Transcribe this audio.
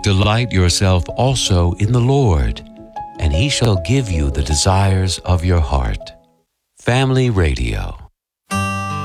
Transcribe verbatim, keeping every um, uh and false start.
Delight yourself also in the Lord, and he shall give you the desires of your heart. Family Radio.